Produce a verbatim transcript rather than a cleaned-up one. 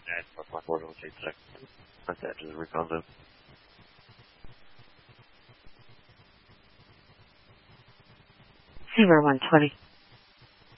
And plus my four will change second. That's the edge of the recon zone. Zero one twenty.